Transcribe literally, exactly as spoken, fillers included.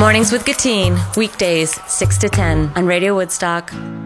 Mornings with Gatine, weekdays, six to ten on Radio Woodstock.